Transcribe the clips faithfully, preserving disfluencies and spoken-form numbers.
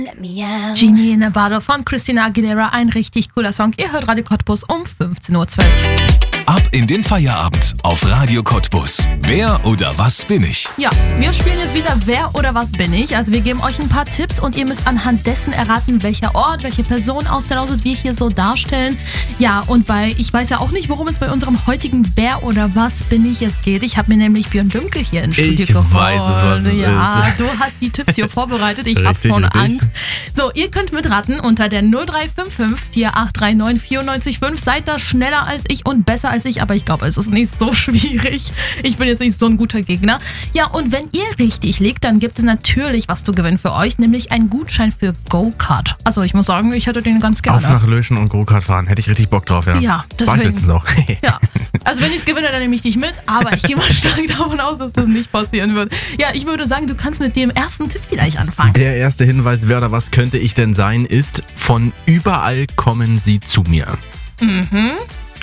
Genie in a Bottle von Christina Aguilera, ein richtig cooler Song. Ihr hört Radio Cottbus um fünfzehn Uhr zwölf. Ab in den Feierabend auf Radio Cottbus. Wer oder was bin ich? Ja, wir spielen jetzt wieder Wer oder was bin ich. Also wir geben euch ein paar Tipps und ihr müsst anhand dessen erraten, welcher Ort, welche Person aus der Lausitz wir hier so darstellen. Ja, und bei, ich weiß ja auch nicht, worum es bei unserem heutigen Wer oder was bin ich es geht. Ich habe mir nämlich Björn Dümke hier ins Studio ich geholt. Ich weiß es, was es ja, ist. du hast die Tipps hier vorbereitet. Ich habe Richtig, schon richtig. Angst. So, ihr könnt mitraten unter der null drei fünf fünf vier acht drei neun vier neun fünf. Seid da schneller als ich und besser als ich, aber ich glaube, es ist nicht so schwierig. Ich bin jetzt nicht so ein guter Gegner. Ja, und wenn ihr richtig liegt, dann gibt es natürlich was zu gewinnen für euch, nämlich einen Gutschein für Go-Kart. Also ich muss sagen, ich hätte den ganz gerne. Auf nach Löschen und Go-Kart fahren. Hätte ich richtig Bock drauf, ja. Ja, War ich deswegen. letztens auch. Ja, also wenn ich es gewinne, dann nehme ich dich mit, aber ich gehe mal stark davon aus, dass das nicht passieren wird. Ja, ich würde sagen, du kannst mit dem ersten Tipp vielleicht anfangen. Der erste Hinweis, wer oder was könnte ich denn sein, ist: von überall kommen sie zu mir. Mhm.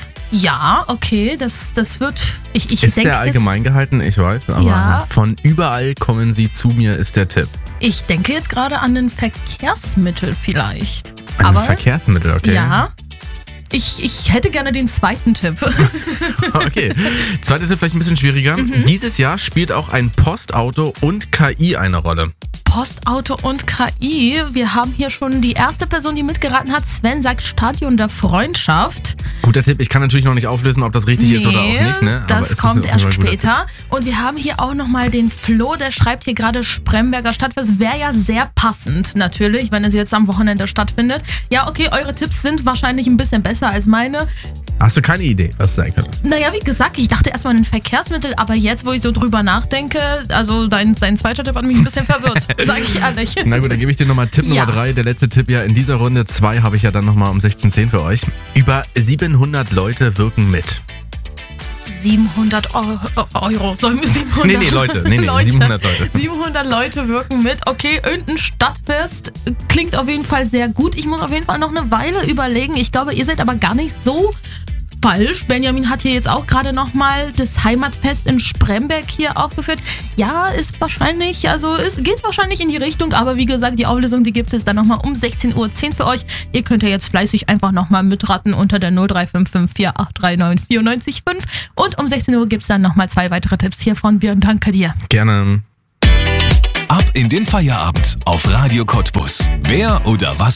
Ja, okay, das, das wird... Ich, ich Ist denk sehr allgemein jetzt, gehalten, ich weiß, aber Ja. von überall kommen sie zu mir ist der Tipp. Ich denke jetzt gerade an ein Verkehrsmittel vielleicht. Ein aber Verkehrsmittel, okay. ja, ich, ich hätte gerne den zweiten Tipp. Okay. Zweiter Tipp vielleicht ein bisschen schwieriger. Mhm. Dieses Jahr spielt auch ein Postauto und K I eine Rolle. Postauto und K I. Wir haben hier schon die erste Person, die mitgeraten hat. Sven sagt Stadion der Freundschaft. Guter Tipp, ich kann natürlich noch nicht auflösen, ob das richtig ist oder auch nicht. Ne? Aber es das ist kommt auf jeden erst Fall ein guter später. Und wir haben hier auch nochmal den Flo, der schreibt hier gerade Spremberger Stadtfest. Wäre ja sehr passend natürlich, wenn es jetzt am Wochenende stattfindet. Ja, okay, eure Tipps sind wahrscheinlich ein bisschen besser als meine. Tipp. Hast du keine Idee, was es sein könnte? Naja, wie gesagt, ich dachte erstmal an ein Verkehrsmittel, aber jetzt, wo ich so drüber nachdenke, also dein, dein zweiter Tipp hat mich ein bisschen verwirrt, sag ich ehrlich. Na gut, dann gebe ich dir nochmal Tipp Ja. Nummer drei. Der letzte Tipp ja in dieser Runde. Zwei habe ich ja dann nochmal um sechzehn Uhr zehn für euch. Über siebenhundert Leute wirken mit. siebenhundert Euro, Euro. Sollen wir siebenhundert? Nee, nee, Leute. Nee, nee, Leute. siebenhundert Leute. siebenhundert Leute wirken mit. Okay, irgendein Stadtfest klingt auf jeden Fall sehr gut. Ich muss auf jeden Fall noch eine Weile überlegen. Ich glaube, ihr seid aber gar nicht so falsch. Benjamin hat hier jetzt auch gerade nochmal das Heimatfest in Spremberg hier aufgeführt. Ja, ist wahrscheinlich, also es geht wahrscheinlich in die Richtung, aber wie gesagt, die Auflösung, die gibt es dann nochmal um sechzehn Uhr zehn für euch. Ihr könnt ja jetzt fleißig einfach nochmal mitraten unter der null drei fünf fünf vier acht drei neun vier neun fünf und um sechzehn Uhr gibt es dann nochmal zwei weitere Tipps hier von Björn. Danke dir. Gerne. Ab in den Feierabend auf Radio Cottbus. Wer oder was